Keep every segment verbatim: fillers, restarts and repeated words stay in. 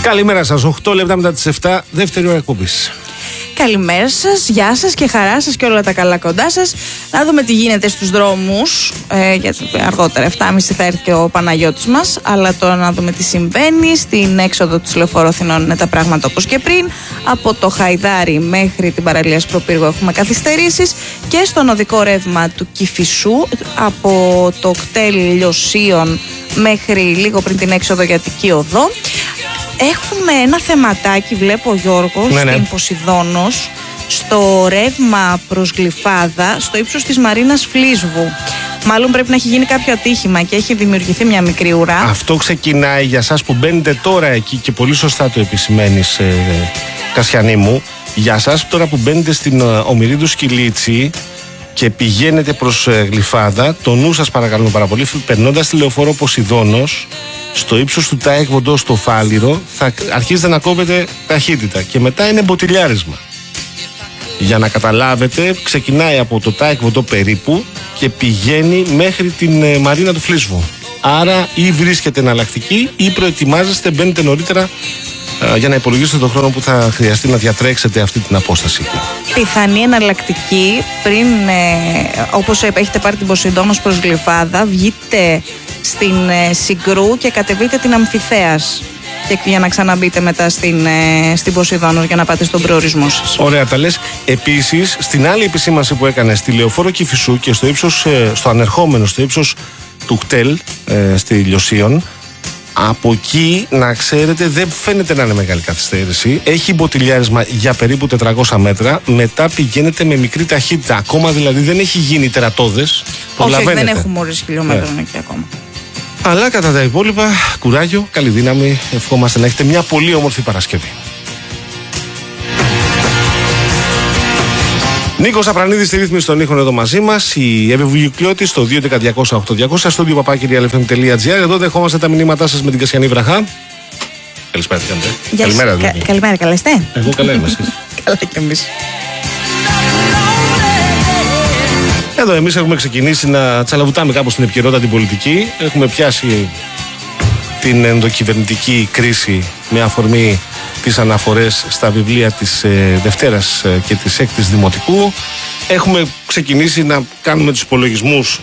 Καλημέρα σας, οκτώ λεπτά μετά τις επτά, δεύτερη ώρα εκπομπής. Καλημέρα σας, γεια σας και χαρά σας και όλα τα καλά κοντά σας. Να δούμε τι γίνεται στους δρόμους, ε, γιατί αργότερα επτά και μισή θα έρθει και ο Παναγιώτης μας. Αλλά τώρα να δούμε τι συμβαίνει. Στην έξοδο της Λεωφόρου Αθηνών είναι τα πράγματα όπως και πριν. Από το Χαϊδάρι μέχρι την παραλία Σπροπύργου έχουμε καθυστερήσεις. Και στον οδικό ρεύμα του Κηφισού από το κτέλ Λιωσίων μέχρι λίγο πριν την έξοδο για Αττική Οδό. Έχουμε ένα θεματάκι, βλέπω, Γιώργος, ναι, ναι. στην Ποσειδώνος, στο ρεύμα προς Γλυφάδα, στο ύψος της Μαρίνας Φλίσβου. Μάλλον πρέπει να έχει γίνει κάποιο ατύχημα και έχει δημιουργηθεί μια μικρή ουρά. Αυτό ξεκινάει για σας που μπαίνετε τώρα εκεί και πολύ σωστά το επισημαίνεις, ε, Κασιανή μου. Για σας τώρα που μπαίνετε στην ε, Ομηρίδου Σκυλίτσι και πηγαίνετε προς ε, Γλυφάδα, το νου σας παρακαλούμε πάρα πολύ, περνώντας τη λεωφόρο Ποσειδώνος, στο ύψος του ΤΑΕΚ Βοντό στο Φάληρο, θα αρχίσετε να κόβετε ταχύτητα και μετά είναι μποτιλιάρισμα. Για να καταλάβετε, ξεκινάει από το ΤΑΕΚ Βοντό περίπου και πηγαίνει μέχρι την ε, Μαρίνα του Φλίσβου. Άρα ή βρίσκεται εναλλακτική ή προετοιμάζεστε, μπαίνετε νωρίτερα ε, για να υπολογίσετε τον χρόνο που θα χρειαστεί να διατρέξετε αυτή την απόσταση. Πιθανή εναλλακτική πριν, ε, όπως έχετε πάρει την Ποσειδώνος προς Γλυφάδα, βγείτε στην ε, Συγκρού και κατεβείτε την Αμφιθέας και για να ξαναμπείτε μετά στην, ε, στην Ποσειδώνος για να πάτε στον προορισμό σας. Ωραία τα λες. Επίσης, στην άλλη επισήμανση που έκανε στη λεωφόρο Κηφισού και στο ύψος, ε, στο ανερχόμενο, στο ύψος του κτέλ ε, στη Λιωσίων, από εκεί να ξέρετε δεν φαίνεται να είναι μεγάλη καθυστέρηση. Έχει μποτιλιάρισμα για περίπου τετρακόσια μέτρα. Μετά πηγαίνετε με μικρή ταχύτητα. Ακόμα δηλαδή δεν έχει γίνει τερατώδες. Όχι, δεν έχουμε ώρες χιλιόμετρων ναι. εκεί ακόμα. Αλλά κατά τα υπόλοιπα, κουράγιο, καλή δύναμη. Ευχόμαστε να έχετε μια πολύ όμορφη Παρασκευή. Νίκος Απρανίδης στη ρύθμιση των ήχων εδώ μαζί μας. Η Εύη Βουγιουκλιώτη στο δύο ένα μηδέν μηδέν οκτώ διακόσια στο δύο παπάκυρια ελ εφ εμ τελεία τζι άρ. Εδώ δεχόμαστε τα μηνύματά σας με την Κασιανή Βραχά. Καλησπέρα, τι κάνετε. Καλημέρα, δηλαδή. Κα, καλημέρα, καλά είστε. Εγώ καλά είμαι, εσείς. Καλά κι εμείς. Εδώ εμείς έχουμε ξεκινήσει να τσαλαβουτάμε κάπως στην επικαιρότητα την πολιτική. Έχουμε πιάσει την ενδοκυβερνητική κρίση με αφορμή τις αναφορές στα βιβλία της ε, Δευτέρας ε, και της Έκτης Δημοτικού. Έχουμε ξεκινήσει να κάνουμε τους υπολογισμούς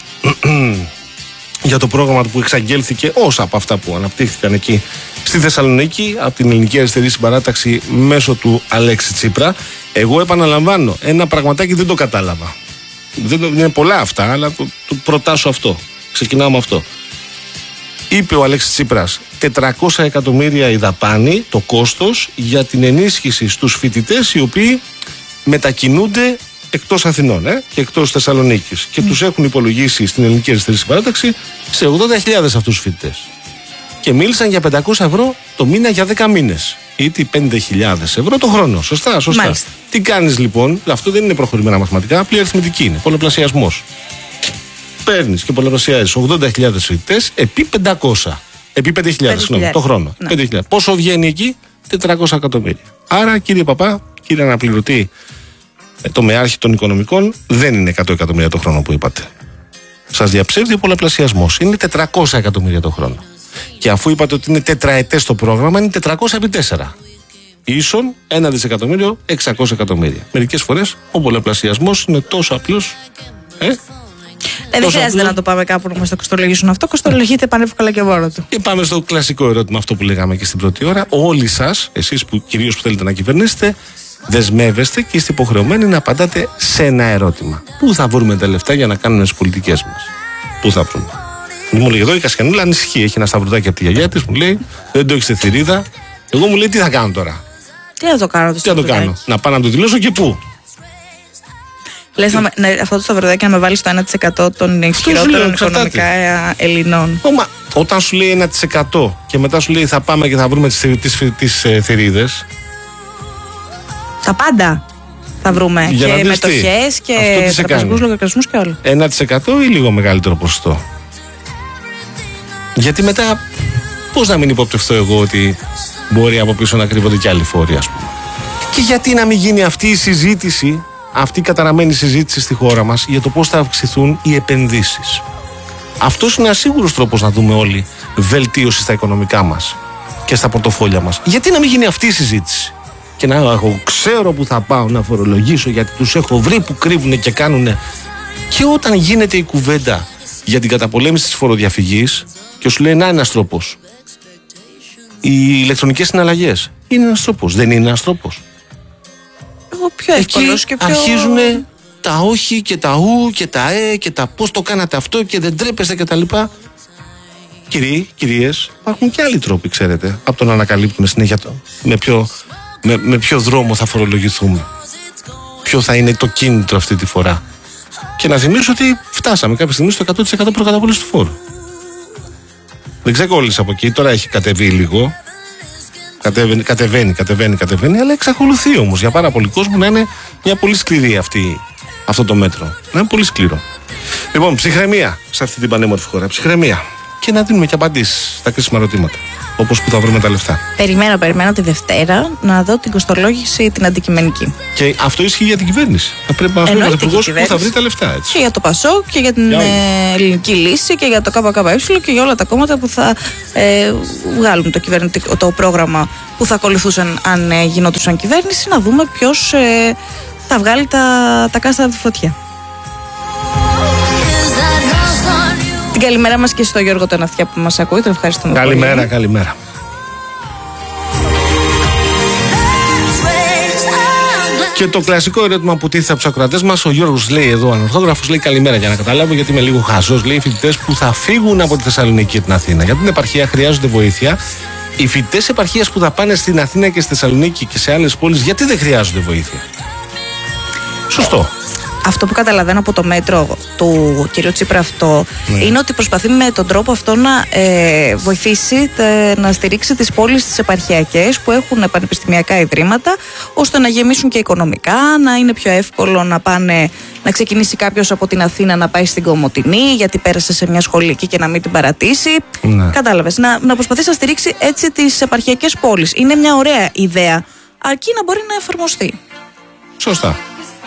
για το πρόγραμμα που εξαγγέλθηκε, όσα από αυτά που αναπτύχθηκαν εκεί στη Θεσσαλονίκη από την Ελληνική Αριστερή Συμπαράταξη μέσω του Αλέξη Τσίπρα. Εγώ επαναλαμβάνω, ένα πραγματάκι δεν το κατάλαβα. Δεν είναι πολλά αυτά, αλλά το, το προτάσω αυτό. Ξεκινάω με αυτό. Είπε ο Αλέξης Τσίπρας τετρακόσια εκατομμύρια η δαπάνη, το κόστος για την ενίσχυση στους φοιτητές οι οποίοι μετακινούνται εκτός Αθηνών ε, και εκτός Θεσσαλονίκης και mm. τους έχουν υπολογίσει στην Ελληνική Αριστερή Συμπαράταξη σε ογδόντα χιλιάδες αυτούς τους φοιτητές. Και μίλησαν για πεντακόσια ευρώ το μήνα για δέκα μήνες. Ή πέντε χιλιάδες ευρώ το χρόνο. Σωστά, σωστά. Μάλιστα. Τι κάνεις λοιπόν, αυτό δεν είναι προχωρημένα μαθηματικά, απλή αριθμητική είναι, πολλαπλασιασμός. Παίρνεις και πολλαπλασιάζεις ογδόντα χιλιάδες φοιτητές επί πεντακόσια. Επί πέντε χιλιάδες, συγγνώμη, το χρόνο. Ναι. πέντε χιλιάδες. Πόσο βγαίνει εκεί, τετρακόσια εκατομμύρια. Άρα, κύριε Παπά, κύριε αναπληρωτή, το μεάρχη των οικονομικών, δεν είναι εκατό εκατομμύρια το χρόνο που είπατε. Σας διαψεύδει ο πολλαπλασιασμός. Είναι τετρακόσια εκατομμύρια το χρόνο. Και αφού είπατε ότι είναι τετραετές το πρόγραμμα, είναι τετρακόσια επί τέσσερα. Ίσον ένα δισεκατομμύριο, εξακόσια εκατομμύρια. Μερικές φορές ο πολλαπλασιασμός είναι τόσο απλός. Ε, Ε, δεν χρειάζεται να το πάμε κάπου να μας το κοστολογήσουν αυτό. Κοστολογείται πανεύκολα και μόνο του. Και πάμε στο κλασικό ερώτημα, αυτό που λέγαμε και στην πρώτη ώρα. Όλοι σας, εσείς που κυρίως που θέλετε να κυβερνήσετε, δεσμεύεστε και είστε υποχρεωμένοι να απαντάτε σε ένα ερώτημα. Πού θα βρούμε τα λεφτά για να κάνουμε τις πολιτικές μας? Πού θα βρούμε? Μου λέει εδώ η Κασιανούλα ανησυχεί. Έχει ένα σταυρουδάκι από τη γιαγιά της, μου λέει δεν το έχει στη θηρίδα. Εγώ μου λέει τι θα κάνω τώρα. Τι θα το κάνω, το Τι θα το κάνω, να πάω να το δηλώσω και πού. Λες να, να, αυτό το σταυρουδάκι να με βάλει στο ένα τοις εκατό των ισχυρότερων οικονομικά Ελληνών. Ωμα, όταν σου λέει ένα τοις εκατό και μετά σου λέει θα πάμε και θα βρούμε τις, τις, τις ε, θηρίδες. Τα πάντα θα βρούμε. Για και μετοχές και τραπεζικούς λογαριασμούς και όλα. ένα τοις εκατό ή λίγο μεγαλύτερο ποσοστό? Γιατί μετά πώς να μην υποπτευθώ εγώ ότι μπορεί από πίσω να κρύβονται και άλλοι φόροι, ας πούμε. Και γιατί να μην γίνει αυτή η συζήτηση, αυτή η καταραμένη συζήτηση στη χώρα μας για το πώς θα αυξηθούν οι επενδύσεις. Αυτός είναι ένας σίγουρος τρόπος να δούμε όλοι βελτίωση στα οικονομικά μας. και στα πορτοφόλια μας. Γιατί να μην γίνει αυτή η συζήτηση? Και να εγώ ξέρω που θα πάω να φορολογήσω, γιατί τους έχω βρει που κρύβουν και κάνουν. Και όταν γίνεται η κουβέντα για την καταπολέμηση της φοροδιαφυγής και σου λέει να είναι ένας τρόπος, οι ηλεκτρονικές συναλλαγές είναι ένας τρόπος, δεν είναι ένας τρόπος? Εγώ πιο εύκολος και πιο... αρχίζουν τα όχι και τα ου και τα ε και τα πώς το κάνατε αυτό και δεν τρέπεστε κτλ. Κυρίοι, κυρίες, υπάρχουν και άλλοι τρόποι, ξέρετε, από το να ανακαλύπτουμε συνέχεια το, με, ποιο, με, με ποιο δρόμο θα φορολογηθούμε, ποιο θα είναι το κίνητρο αυτή τη φορά. Και να θυμίσω ότι φτάσαμε κάποια στιγμή στο εκατό τοις εκατό προκαταβόληση του φόρου. Δεν ξεκόλλησε από εκεί, τώρα έχει κατεβεί λίγο. Κατεβαίνει, κατεβαίνει, κατεβαίνει, κατεβαίνει, αλλά εξακολουθεί όμως για πάρα πολύ κόσμο να είναι μια πολύ σκληρή αυτή, αυτό το μέτρο. Να είναι πολύ σκληρό. Λοιπόν, ψυχραιμία σε αυτή την πανέμορφη χώρα. Ψυχραιμία. Και να δίνουμε και απαντήσεις στα κρίσιμα ερωτήματα. Όπως που θα βρούμε τα λεφτά. Περιμένω, περιμένω τη Δευτέρα να δω την κοστολόγηση την αντικειμενική. Και αυτό ισχύει για την κυβέρνηση. Θα πρέπει να μας πει ο Πρωθυπουργός που θα βρει τα λεφτά. Έτσι. Και για το ΠΑΣΟΚ και για την για ε, ελληνική λύση και για το ΚΚΕ και για όλα τα κόμματα που θα ε, βγάλουν το, το πρόγραμμα που θα ακολουθούσαν αν ε, γινόντουσαν κυβέρνηση. Να δούμε ποιος ε, θα βγάλει τα, τα κάστρα από τη φωτιά. Την καλημέρα μας και στο Γιώργο τον Αυτιά που μας ακούει. Τον ευχαριστούμε καλημέρα, πολύ. Καλημέρα, Και το κλασικό ερώτημα που τίθεται από τους ακροατές μας, ο Γιώργος λέει εδώ, ανορθόγραφος, λέει καλημέρα για να καταλάβω, γιατί είμαι λίγο χαζός. Λέει οι φοιτητές που θα φύγουν από τη Θεσσαλονίκη και την Αθήνα. Για την επαρχία χρειάζονται βοήθεια. Οι φοιτητές επαρχίας που θα πάνε στην Αθήνα και στη Θεσσαλονίκη και σε άλλες πόλεις, γιατί δεν χρειάζονται βοήθεια? Σωστό. Αυτό που καταλαβαίνω από το μέτρο του κ. Τσίπρα αυτό ναι. είναι ότι προσπαθεί με τον τρόπο αυτό να ε, βοηθήσει, τε, να στηρίξει τις πόλεις τις επαρχιακές που έχουν πανεπιστημιακά ιδρύματα, ώστε να γεμίσουν και οικονομικά, να είναι πιο εύκολο να πάνε, να ξεκινήσει κάποιος από την Αθήνα να πάει στην Κομοτηνή, γιατί πέρασε σε μια σχολή εκεί και να μην την παρατήσει. Ναι. Κατάλαβες. Να, να προσπαθήσει να στηρίξει έτσι τις επαρχιακές πόλεις. Είναι μια ωραία ιδέα, αρκεί να μπορεί να εφαρμοστεί. Σωστά.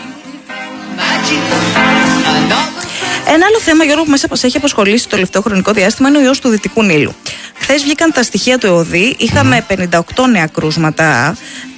Ένα άλλο θέμα, Γιώργο, που μέσα σε έχει απασχολήσει το τελευταίο χρονικό διάστημα είναι ο ιός του Δυτικού Νείλου. Χθες βγήκαν τα στοιχεία του ΕΟΔΗ, είχαμε πενήντα οκτώ νέα κρούσματα,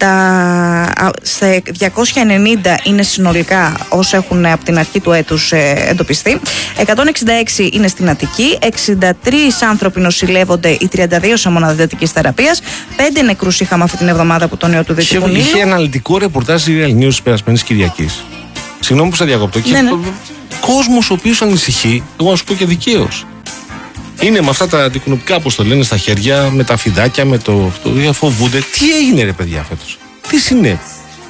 τα, σε διακόσια ενενήντα είναι συνολικά όσοι έχουν από την αρχή του έτους ε, εντοπιστεί, εκατόν εξήντα έξι είναι στην Αττική, εξήντα τρεις άνθρωποι νοσηλεύονται, οι τριάντα δύο σε μονάδα εντατικής θεραπείας, πέντε νεκρούς είχαμε αυτή την εβδομάδα από τον ιό του Δυτικού Νείλου. Είχε αναλυτικό ρεπορτάζ η Real News της περασμένης Κυριακής. Συγγνώμη που σε διακόπτω. Ναι, ναι. Κόσμος ο οποίος ανησυχεί, εγώ να σου πω και δικαίως. Είναι με αυτά τα αντικοινωνικά, όπως το λένε, στα χέρια, με τα φιδάκια, με το αυτό. Φοβούνται. Τι έγινε, ρε παιδιά, φέτος? Τι συνέβη?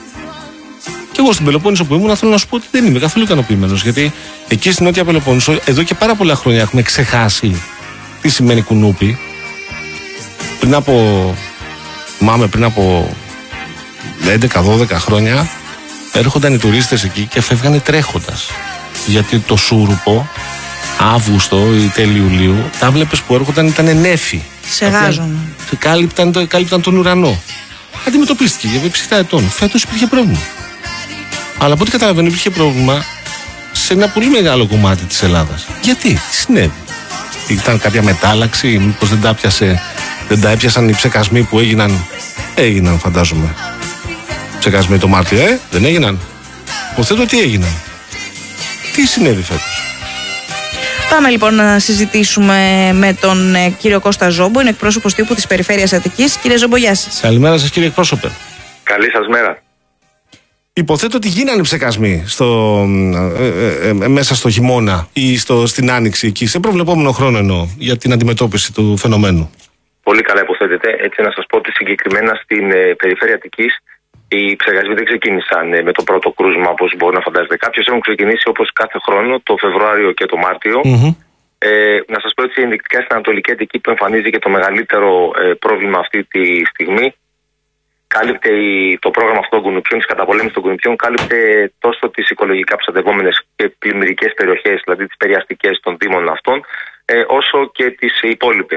Και εγώ στην Πελοπόννησο που ήμουν, θέλω να σου πω ότι δεν είμαι καθόλου ικανοποιημένος. Γιατί εκεί στην Νότια Πελοπόννησο, εδώ και πάρα πολλά χρόνια έχουμε ξεχάσει τι σημαίνει κουνούπι. Πριν από. Μάμε, πριν από έντεκα δώδεκα χρόνια. Έρχονταν οι τουρίστες εκεί και φεύγανε τρέχοντας. Γιατί το σούρουπο, Αύγουστο ή τέλη Ιουλίου, τα βλέπεις που έρχονταν ήταν νέφη. Σε γάζουν. Κάλυπταν, κάλυπταν τον ουρανό. Αντιμετωπίστηκε για ψυχτά ετών. Φέτος υπήρχε πρόβλημα. Αλλά από ό,τι καταλαβαίνω υπήρχε πρόβλημα σε ένα πολύ μεγάλο κομμάτι της Ελλάδας. Γιατί, τι συνέβη? Ήταν κάποια μετάλλαξη, μήπως δεν τα, πιάσε, δεν τα έπιασαν οι ψεκασμοί που έγιναν? Έγιναν, φαντάζομαι. Ψεκασμοί το Μάρτιο, ε, δεν έγιναν? Υποθέτω ότι έγιναν. Τι συνέβη φέτος? Πάμε λοιπόν να συζητήσουμε με τον ε, κύριο Κώστα Ζόμπο, είναι εκπρόσωπος τύπου της Περιφέρειας Αττικής. Κύριε Ζόμπο, γεια σας. Καλημέρα σας, κύριε εκπρόσωπε. Καλή σας μέρα. Υποθέτω ότι γίνανε ψεκασμοί στο, ε, ε, ε, μέσα στο χειμώνα ή στο, στην άνοιξη εκεί, σε προβλεπόμενο χρόνο εννοώ, για την αντιμετώπιση του φαινομένου. Πολύ καλά υποθέτετε. Έτσι να σας πω ότι συγκεκριμένα στην ε, Περιφέρεια Αττικής οι ψεκασμοί δεν ξεκίνησαν ε, με το πρώτο κρούσμα, όπως μπορεί να φαντάζεται κάποιος. Έχουν ξεκινήσει όπως κάθε χρόνο το Φεβρουάριο και το Μάρτιο. Mm-hmm. Ε, να σας πω έτσι ενδεικτικά στην Ανατολική Αττική που εμφανίζει και το μεγαλύτερο ε, πρόβλημα αυτή τη στιγμή. Κάλυπτε η, το πρόγραμμα αυτών των κουνουπιών, της καταπολέμησης των κουνουπιών, κάλυπτε τόσο τις οικολογικά προστατευόμενες και πλημμυρικές περιοχές, δηλαδή τις περιαστικές των δήμων αυτών, ε, όσο και τις υπόλοιπες.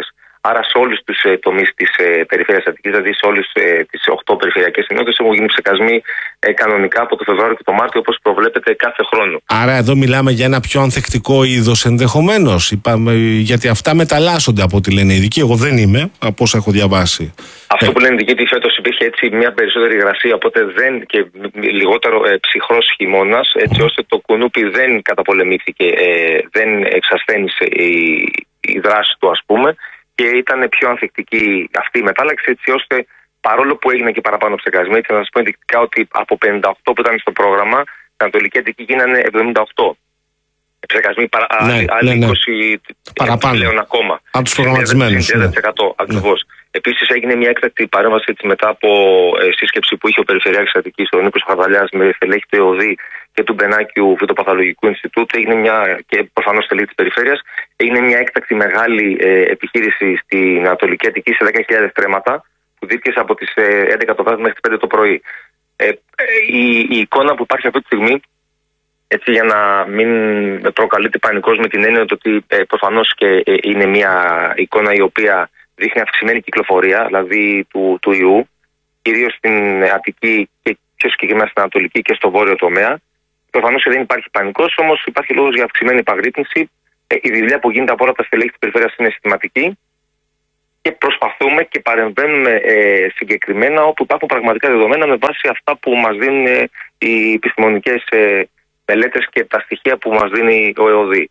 Άρα σε όλους τους ε, τομείς της ε, περιφέρειας Αττικής, δηλαδή σε όλες ε, τις οκτώ περιφερειακές ενότητες, έχουν γίνει ψεκασμοί ε, κανονικά από το Φεβρουάριο και το Μάρτιο, όπως προβλέπεται κάθε χρόνο. Άρα εδώ μιλάμε για ένα πιο ανθεκτικό είδος ενδεχομένως, γιατί αυτά μεταλλάσσονται από ό,τι λένε οι ειδικοί. Εγώ δεν είμαι, από όσα έχω διαβάσει. Αυτό που λένε οι ειδικοί, ότι φέτος υπήρχε έτσι μια περισσότερη υγρασία, οπότε δεν και λιγότερο ε, ψυχρός χειμώνας, έτσι ώστε το κουνούπι δεν καταπολεμήθηκε, ε, δεν εξασθένησε η, η δράση του, ας πούμε. Και ήταν πιο ανθεκτική αυτή η μετάλλαξη, έτσι ώστε παρόλο που έγινε και παραπάνω ψεκασμοί, έτσι να σας πω ενδεικτικά ότι από πενήντα οκτώ που ήταν στο πρόγραμμα, στην Ανατολική Αττική γίνανε εβδομήντα οκτώ ψεκασμοί, παρα, ναι, άλλοι ναι, ναι. είκοσι παραπάνω πλέον ακόμα. από τους προγραμματισμένους. τριάντα τοις εκατό ναι. Ακριβώς. Ναι. Επίσης έγινε μια έκτακτη παρέμβαση έτσι, μετά από ε, σύσκεψη που είχε ο Περιφερειάρχης Αττικής, ο Νίκος Χαρδαλιάς, με στελέχη του ΕΟΔΗ και του Μπενάκιου Φυτοπαθολογικού Ινστιτούτου, έγινε μια, και προφανώς στελέχη της Περιφέρειας, έγινε μια έκτακτη μεγάλη ε, επιχείρηση στην Ανατολική Αττική σε δέκα χιλιάδες τρέματα, που δίρκεσε από τις ε, έντεκα το βράδυ μέχρι τις πέντε το πρωί. Ε, ε, η, η εικόνα που υπάρχει αυτή τη στιγμή, έτσι για να μην προκαλείται πανικός, με την έννοια ότι ε, προφανώς και ε, είναι μια εικόνα η οποία δείχνει αυξημένη κυκλοφορία, δηλαδή του, του ιού, κυρίως στην Αττική και πιο συγκεκριμένα στην Ανατολική και στο βόρειο τομέα. Προφανώς και δεν υπάρχει πανικός, όμως υπάρχει λόγος για αυξημένη επαγρύπνηση. Ε, η δουλειά που γίνεται από όλα τα στελέχη της περιφέρειας είναι συστηματική και προσπαθούμε και παρεμβαίνουμε ε, συγκεκριμένα όπου υπάρχουν πραγματικά δεδομένα με βάση αυτά που μας δίνουν ε, οι επιστημονικές ε, μελέτες και τα στοιχεία που μας δίνει ο ΕΟΔΗ.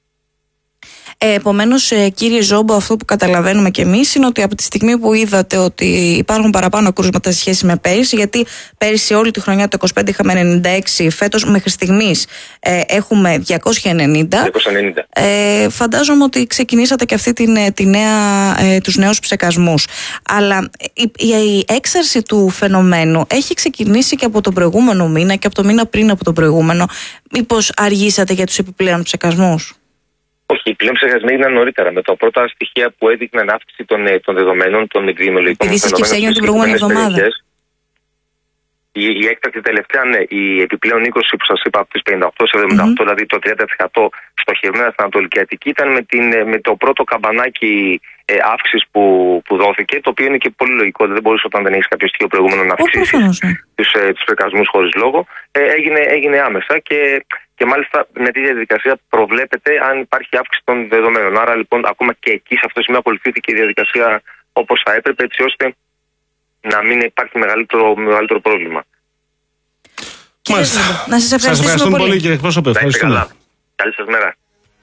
Ε, επομένως, ε, κύριε Ζόμπο, αυτό που καταλαβαίνουμε κι εμείς είναι ότι από τη στιγμή που είδατε ότι υπάρχουν παραπάνω κρούσματα σε σχέση με πέρυσι, γιατί πέρυσι όλη τη χρονιά το είκοσι πέντε είχαμε ενενήντα έξι, φέτος μέχρι στιγμής ε, έχουμε διακόσια ενενήντα. διακόσια ενενήντα. Ε, φαντάζομαι ότι ξεκινήσατε και αυτή την, τη νέα, ε, τους νέους ψεκασμούς. Αλλά η, η έξαρση του φαινομένου έχει ξεκινήσει και από τον προηγούμενο μήνα και από το μήνα πριν από τον προηγούμενο. Μήπως αργήσατε για τους επιπλέον ψεκασμούς? Όχι, οι πλέον ψεκασμοί ήταν νωρίτερα. Με τα πρώτα στοιχεία που έδειχναν αύξηση των, των δεδομένων των επιδημιολογικών δεδομένων. Επειδή συσκεψέγγιον την προηγούμενη εβδομάδα. Η, η έκτακτη τελευταία, ναι, η επιπλέον είκοσι που σας είπα από τις πενήντα οκτώ σε εβδομήντα οκτώ, mm-hmm. δηλαδή το τριάντα τοις εκατό στοχευμένα στην Ανατολική Αττική, ήταν με, την, με το πρώτο καμπανάκι ε, αύξησης που, που δόθηκε, το οποίο είναι και πολύ λογικό. Δεν μπορείς όταν δεν έχεις κάποιο στοιχείο προηγούμενο να αυξήσεις τους, ε, τους ψεκασμούς χωρίς λόγο. Ε, έγινε, έγινε άμεσα και, και μάλιστα με τη διαδικασία προβλέπεται αν υπάρχει αύξηση των δεδομένων. Άρα λοιπόν ακόμα και εκεί σε αυτό το σημείο ακολουθήθηκε η διαδικασία όπως θα έπρεπε, έτσι ώστε να μην υπάρχει μεγαλύτερο, μεγαλύτερο πρόβλημα. Μάλιστα. Να σας ευχαριστήσουμε, σας ευχαριστούμε πολύ, πολύ κύριε εκπρόσωπε. Ευχαριστούμε. Καλή σας μέρα.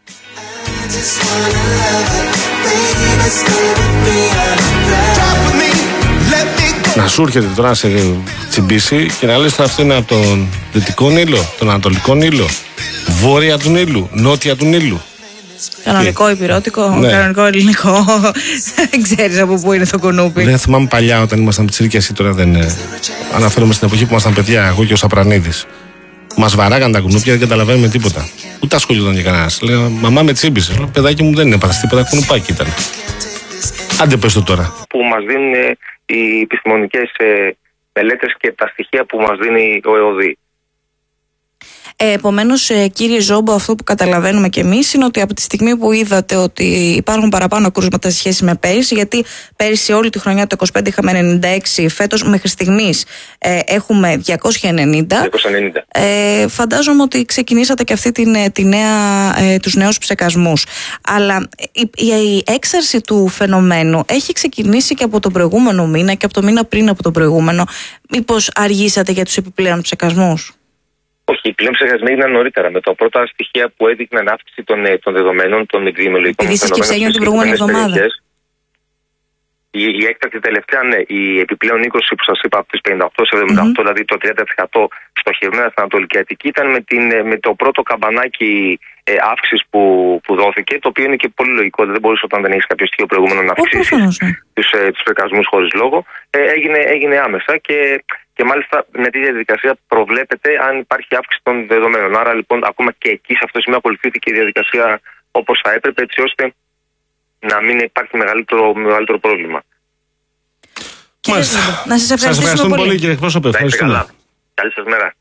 Να σου έρχεται τώρα να σε τσιμπήσει και να λες ότι αυτό είναι από τον Δυτικό Νείλο, τον Ανατολικό Νείλο, βόρεια του Νείλου, νότια του Νείλου. Κανονικό υπηρώτικο, ναι. Κανονικό ελληνικό. Δεν ξέρεις από πού είναι το κουνούπι. Δεν θυμάμαι παλιά όταν ήμασταν πιτσίρικοι, εσύ τώρα δεν. Ε, αναφέρομαι στην εποχή που ήμασταν παιδιά, εγώ και ο Σαπρανίδης. Μας βαράγαν τα κουνούπια, δεν καταλαβαίνουμε τίποτα. Ούτε ασχολιόταν και κανένας. Λέω, μαμά με τσίμπησε. Λέω, παιδάκι μου δεν είναι παραστή, τίποτα, κουνουπάκι ήταν. Άντε πες το τώρα. Που μας δίνουν οι επιστημονικές μελέτες και τα στοιχεία που μας δίνει ο ΕΟΔΗ. Ε, επομένως, ε, κύριε Ζόμπο, αυτό που καταλαβαίνουμε κι εμείς είναι ότι από τη στιγμή που είδατε ότι υπάρχουν παραπάνω κρούσματα σε σχέση με πέρυσι, γιατί πέρυσι όλη τη χρονιά το είκοσι πέντε είχαμε ενενήντα έξι, φέτος μέχρι στιγμής ε, έχουμε διακόσια ενενήντα. διακόσια ενενήντα. Ε, φαντάζομαι ότι ξεκινήσατε και αυτή την, τη νέα, ε, τους νέους ψεκασμούς. Αλλά η, η έξαρση του φαινομένου έχει ξεκινήσει και από τον προηγούμενο μήνα και από το μήνα πριν από τον προηγούμενο. Μήπως αργήσατε για τους επιπλέον ψεκασμούς? Όχι, οι πλέον ψεκασμοί ήταν νωρίτερα. Με τα πρώτα στοιχεία που έδειχναν αύξηση των, των δεδομένων των επιδημιολογικών δεδομένων. Επειδή συσκεψέγγιον την προηγούμενη εβδομάδα. Η, η έκτακτη τελευταία, ναι, η επιπλέον είκοσι που σας είπα από τις πενήντα οκτώ σε εβδομήντα οκτώ, mm-hmm. δηλαδή το τριάντα τοις εκατό στοχευμένα στην Ανατολική Αττική, ήταν με, την, με το πρώτο καμπανάκι ε, αύξησης που, που δόθηκε, το οποίο είναι και πολύ λογικό. Δεν μπορείς όταν δεν έχεις κάποιο στοιχείο προηγούμενο να αυξήσεις τους, ε, τους ψεκασμούς χωρίς λόγο. Ε, έγινε, έγινε άμεσα και, και μάλιστα με τη διαδικασία προβλέπεται αν υπάρχει αύξηση των δεδομένων. Άρα λοιπόν ακόμα και εκεί σε αυτό το σημείο ακολουθήθηκε η διαδικασία όπως θα έπρεπε, έτσι ώστε να μην υπάρχει μεγαλύτερο, μεγαλύτερο πρόβλημα. Μάλιστα. Να σας ευχαριστήσουμε, σας ευχαριστούμε πολύ, πολύ κύριε εκπρόσωπε. Ευχαριστούμε. Καλά. Καλή σας μέρα.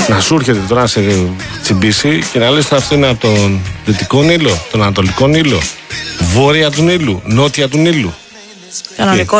Να σου έρχεται τώρα να σε τσιμπήσει και να λες ότι αυτό είναι από τον Δυτικό Νείλο, τον Ανατολικό Νείλο, βόρεια του Νείλου, νότια του Νείλου. Κανονικό.